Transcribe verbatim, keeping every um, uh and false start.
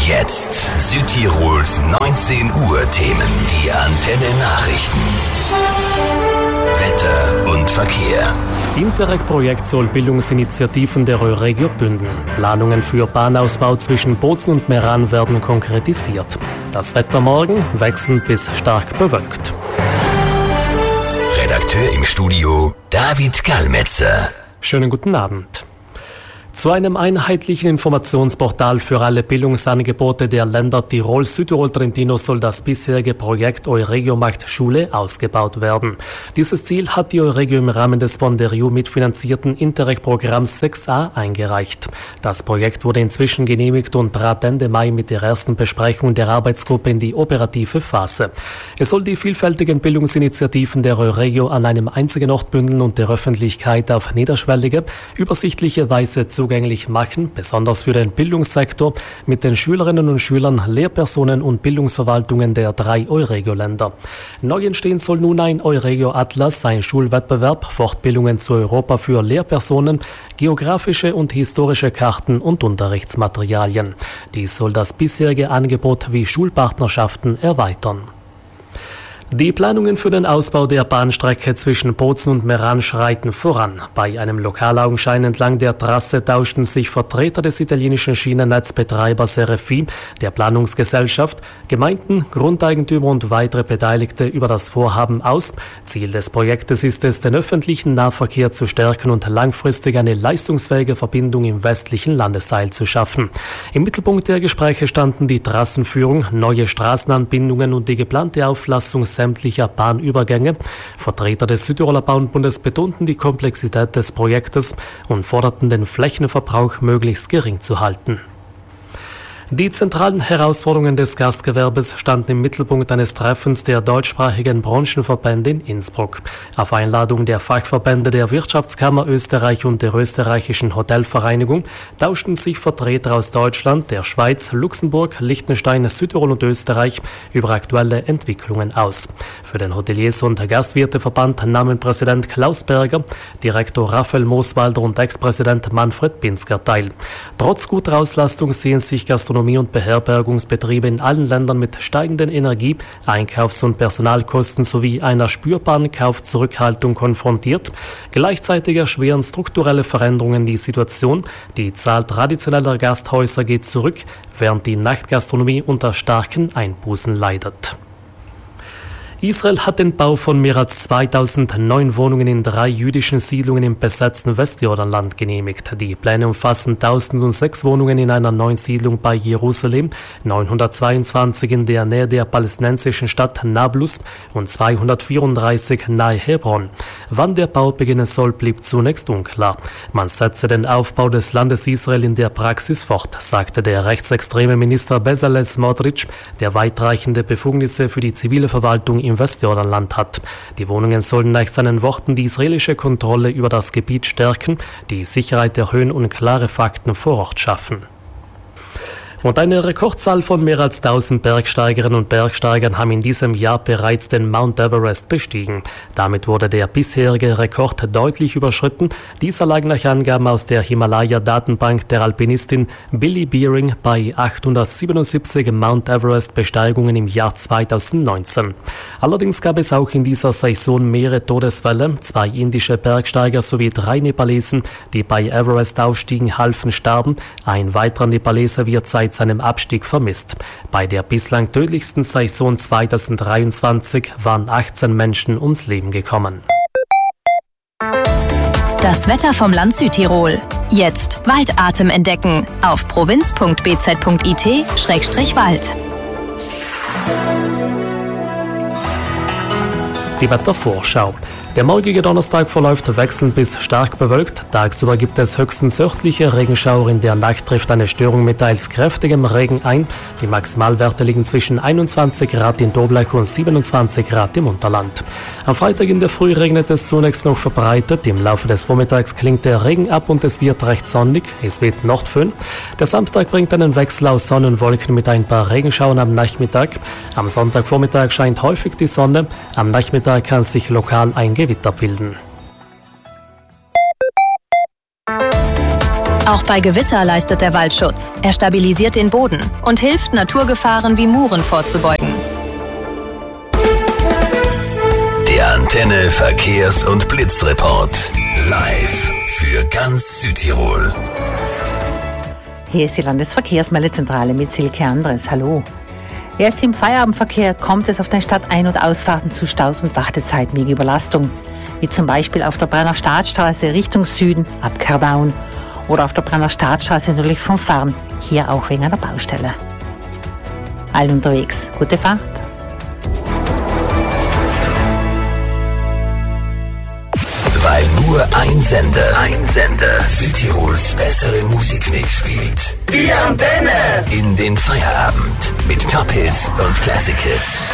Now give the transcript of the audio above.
jetzt Südtirols neunzehn Uhr Themen, die Antenne Nachrichten. Wetter und Verkehr. Interreg-Projekt soll Bildungsinitiativen der Euregio bündeln. Planungen für Bahnausbau zwischen Bozen und Meran werden konkretisiert. Das Wetter morgen wechselnd bis stark bewölkt. Redakteur im Studio David Gallmetzer. Schönen guten Abend. Zu einem einheitlichen Informationsportal für alle Bildungsangebote der Länder Tirol, Südtirol, Trentino soll das bisherige Projekt Euregio macht Schule ausgebaut werden. Dieses Ziel hat die Euregio im Rahmen des von der E U mitfinanzierten Interreg-Programms sechs a eingereicht. Das Projekt wurde inzwischen genehmigt und trat Ende Mai mit der ersten Besprechung der Arbeitsgruppe in die operative Phase. Es soll die vielfältigen Bildungsinitiativen der Euregio an einem einzigen Ort bündeln und der Öffentlichkeit auf niederschwellige, übersichtliche Weise zu zugänglich machen, besonders für den Bildungssektor, mit den Schülerinnen und Schülern, Lehrpersonen und Bildungsverwaltungen der drei Euregio-Länder. Neu entstehen soll nun ein Euregio-Atlas, ein Schulwettbewerb, Fortbildungen zu Europa für Lehrpersonen, geografische und historische Karten und Unterrichtsmaterialien. Dies soll das bisherige Angebot wie Schulpartnerschaften erweitern. Die Planungen für den Ausbau der Bahnstrecke zwischen Bozen und Meran schreiten voran. Bei einem Lokalaugenschein entlang der Trasse tauschten sich Vertreter des italienischen Schienennetzbetreibers R F I, der Planungsgesellschaft, Gemeinden, Grundeigentümer und weitere Beteiligte über das Vorhaben aus. Ziel des Projektes ist es, den öffentlichen Nahverkehr zu stärken und langfristig eine leistungsfähige Verbindung im westlichen Landesteil zu schaffen. Im Mittelpunkt der Gespräche standen die Trassenführung, neue Straßenanbindungen und die geplante Auflassung sämtlicher Bahnübergänge. Vertreter des Südtiroler Bauernbundes betonten die Komplexität des Projektes und forderten, den Flächenverbrauch möglichst gering zu halten. Die zentralen Herausforderungen des Gastgewerbes standen im Mittelpunkt eines Treffens der deutschsprachigen Branchenverbände in Innsbruck. Auf Einladung der Fachverbände der Wirtschaftskammer Österreich und der österreichischen Hotelvereinigung tauschten sich Vertreter aus Deutschland, der Schweiz, Luxemburg, Liechtenstein, Südtirol und Österreich über aktuelle Entwicklungen aus. Für den Hoteliers- und Gastwirteverband nahmen Präsident Klaus Berger, Direktor Raphael Mooswalder und Ex-Präsident Manfred Pinsker teil. Trotz guter Auslastung sehen sich Gastronomie und Beherbergungsbetriebe in allen Ländern mit steigenden Energie-, Einkaufs- und Personalkosten sowie einer spürbaren Kaufzurückhaltung konfrontiert. Gleichzeitig erschweren strukturelle Veränderungen die Situation. Die Zahl traditioneller Gasthäuser geht zurück, während die Nachtgastronomie unter starken Einbußen leidet. Israel hat den Bau von mehr als zweitausend neuen Wohnungen in drei jüdischen Siedlungen im besetzten Westjordanland genehmigt. Die Pläne umfassen tausendsechs Wohnungen in einer neuen Siedlung bei Jerusalem, neunhundertzweiundzwanzig in der Nähe der palästinensischen Stadt Nablus und zweihundertvierunddreißig nahe Hebron. Wann der Bau beginnen soll, blieb zunächst unklar. Man setze den Aufbau des Landes Israel in der Praxis fort, sagte der rechtsextreme Minister Bezalel Smotrich, der weitreichende Befugnisse für die zivile Verwaltung im Westjordanland hat. Die Wohnungen sollen nach seinen Worten die israelische Kontrolle über das Gebiet stärken, die Sicherheit erhöhen und klare Fakten vor Ort schaffen. Und eine Rekordzahl von mehr als tausend Bergsteigerinnen und Bergsteigern haben in diesem Jahr bereits den Mount Everest bestiegen. Damit wurde der bisherige Rekord deutlich überschritten. Dieser lag nach Angaben aus der Himalaya-Datenbank der Alpinistin Billy Beering bei achthundertsiebenundsiebzig Mount Everest-Besteigungen im Jahr zweitausendneunzehn. Allerdings gab es auch in dieser Saison mehrere Todesfälle. Zwei indische Bergsteiger sowie drei Nepalesen, die bei Everest aufstiegen, halfen, starben. Ein weiterer Nepaleser wird seit seinem Abstieg vermisst. Bei der bislang tödlichsten Saison zweitausenddreiundzwanzig waren achtzehn Menschen ums Leben gekommen. Das Wetter vom Land Südtirol. Jetzt Waldatem entdecken auf provinz punkt b z punkt i t Schrägstrich Wald. Die Wettervorschau. Der morgige Donnerstag verläuft wechselnd bis stark bewölkt. Tagsüber gibt es höchstens örtliche Regenschauer. In der Nacht trifft eine Störung mit teils kräftigem Regen ein. Die Maximalwerte liegen zwischen einundzwanzig Grad in Doblach und siebenundzwanzig Grad im Unterland. Am Freitag in der Früh regnet es zunächst noch verbreitet. Im Laufe des Vormittags klingt der Regen ab und es wird recht sonnig. Es weht Nordföhn. Der Samstag bringt einen Wechsel aus Sonne und Wolken mit ein paar Regenschauern am Nachmittag. Am Sonntagvormittag scheint häufig die Sonne. Am Nachmittag kann sich lokal ein Gewitter bilden. Auch bei Gewitter leistet der Wald Schutz. Er stabilisiert den Boden und hilft, Naturgefahren wie Muren vorzubeugen. Der Antenne Verkehrs- und Blitzreport. Live für ganz Südtirol. Hier ist die Landesverkehrsmeldezentrale mit Silke Andres. Hallo. Erst im Feierabendverkehr kommt es auf den Stadtein- und Ausfahrten zu Staus und Wartezeiten wegen Überlastung. Wie zum Beispiel auf der Brenner Staatsstraße Richtung Süden ab Kerdaun oder auf der Brenner Staatsstraße nördlich von Farn, hier auch wegen einer Baustelle. Allen unterwegs, gute Fahrt. Weil nur ein Sender, ein Sender Südtirols bessere Musikmix spielt. Die Antenne! In den Feierabend mit Top-Hits und Classic-Hits.